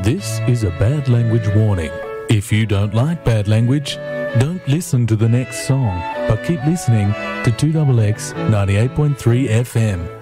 This is a bad language warning. If you don't like bad language, don't listen to the next song, but keep listening to 2XX 98.3 FM.